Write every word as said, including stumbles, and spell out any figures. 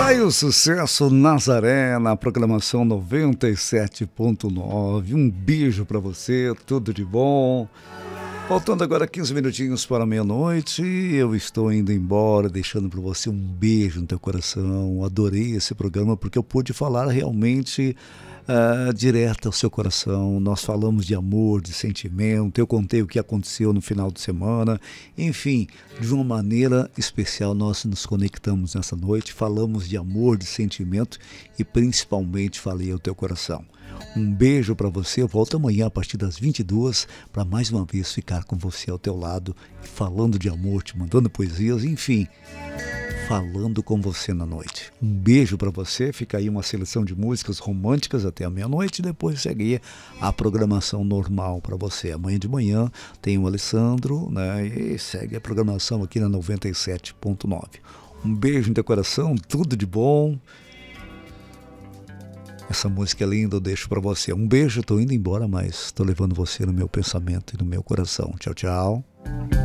aí o sucesso Nazaré na programação noventa e sete ponto nove. Um beijo pra você, tudo de bom. Faltando agora quinze minutinhos para meia-noite, eu estou indo embora, deixando para você um beijo no teu coração. Adorei esse programa porque eu pude falar realmente uh, direto ao seu coração. Nós falamos de amor, de sentimento, eu contei o que aconteceu no final de semana. Enfim, de uma maneira especial nós nos conectamos nessa noite, falamos de amor, de sentimento e principalmente falei ao teu coração. Um beijo para você, eu volto amanhã a partir das vinte e duas para mais uma vez ficar com você ao teu lado, falando de amor, te mandando poesias, enfim, falando com você na noite. Um beijo para você, fica aí uma seleção de músicas românticas até a meia-noite e depois segue a programação normal para você. Amanhã de manhã tem o Alessandro, né, e segue a programação aqui na noventa e sete ponto nove. Um beijo no teu coração, tudo de bom. Essa música é linda, eu deixo pra você. Um beijo, tô indo embora, mas tô levando você no meu pensamento e no meu coração. Tchau, tchau.